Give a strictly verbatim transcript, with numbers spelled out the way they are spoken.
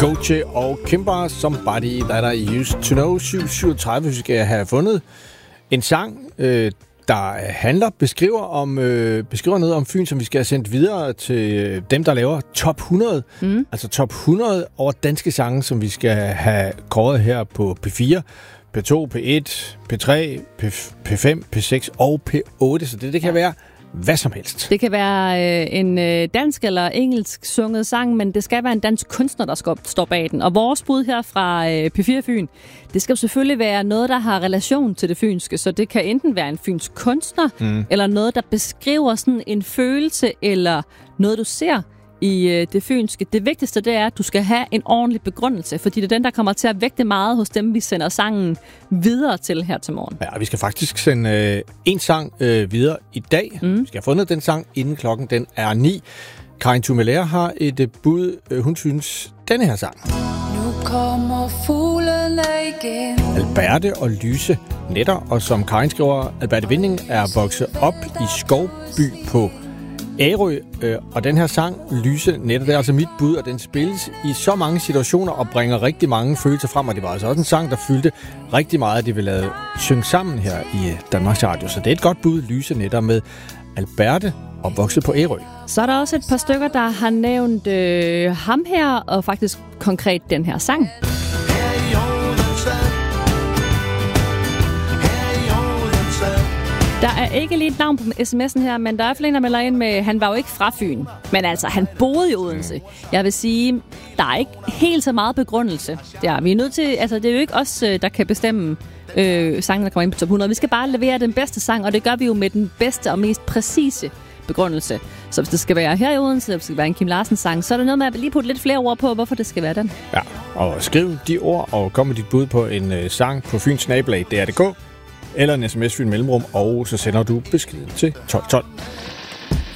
Goche og Kimber, Somebody That I Used To Know. syv syvogtredive skal jeg have fundet en sang, øh, der handler, beskriver, om, øh, beskriver noget om Fyn, som vi skal have sendt videre til dem, der laver top hundrede. Mm. Altså top hundrede over danske sange, som vi skal have kåret her på P fire, P to, P et, P tre, P fem, P seks og P otte. Så det, det kan ja. være hvad som helst. Det kan være øh, en øh, dansk eller engelsk sunget sang, men det skal være en dansk kunstner, der skal står bag den. Og vores bud her fra øh, P fire Fyn, det skal jo selvfølgelig være noget, der har relation til det fynske. Så det kan enten være en fynsk kunstner, mm. eller noget, der beskriver sådan en følelse, eller noget, du ser i øh, det fynske. Det vigtigste, det er, at du skal have en ordentlig begrundelse, fordi det er den, der kommer til at vægte meget hos dem, vi sender sangen videre til her til morgen. Ja, vi skal faktisk sende øh, en sang øh, videre i dag. Mm. Vi skal have fundet den sang, inden klokken den er ni. Karin Tumelager har et øh, bud. Øh, hun synes, denne her sang. Nu kommer fuglene igen. Alberte og Lyse Netter, og som Karin skriver, Alberte Vinding er vokset op i Skovby på Ærø, øh, og den her sang, Lyse Netter, det er altså mit bud, og den spilles i så mange situationer og bringer rigtig mange følelser frem, og det var altså også en sang, der fyldte rigtig meget, at de ville lade synge sammen her i Danmarks Radio. Så det er et godt bud, Lyse Netter med Alberte og vokset på Ærø. Så er der også et par stykker, der har nævnt øh, ham her, og faktisk konkret den her sang. Der er ikke lige et navn på sms'en her, men der er flere, der melder ind med, han var jo ikke fra Fyn. Men altså, han boede i Odense. Jeg vil sige, der er ikke helt så meget begrundelse. Der. Vi er nødt til, altså det er jo ikke os, der kan bestemme øh, sangen, der kommer ind på top hundrede. Vi skal bare levere den bedste sang, og det gør vi jo med den bedste og mest præcise begrundelse. Så hvis det skal være her i Odense, eller hvis det skal være en Kim Larsen sang, så er der noget med at lige putte lidt flere ord på, hvorfor det skal være den. Ja, og skriv de ord, og kom med dit bud på en øh, sang på Fyns Nabelag, D R punktum D K, eller en sms Fyn Mellemrum, og så sender du beskeden til tolv tolv.